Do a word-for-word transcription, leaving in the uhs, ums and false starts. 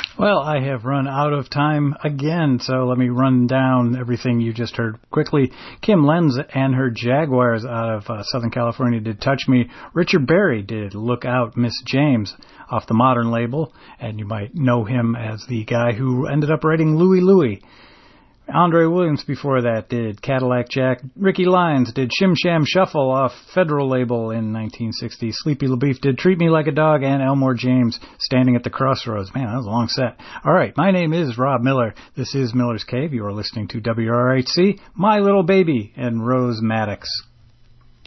Well, I have run out of time again, so let me run down everything you just heard quickly. Kim Lenz and her Jaguars out of uh, Southern California did Touch Me. Richard Berry did Look Out, Miss James off the Modern label, and you might know him as the guy who ended up writing Louie Louie. Andre Williams before that did Cadillac Jack. Ricky Lyons did Shim Sham Shuffle off Federal label in nineteen sixty. Sleepy LaBeef did Treat Me Like a Dog, and Elmore James Standing at the Crossroads. Man, that was a long set. All right, my name is Rob Miller. This is Miller's Cave. You are listening to W R H C, My Little Baby, and Rose Maddox.